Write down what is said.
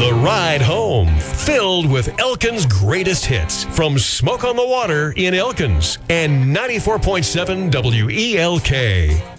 The ride home, filled with Elkins' greatest hits from Smoke on the Water in Elkins and 94.7 WELK.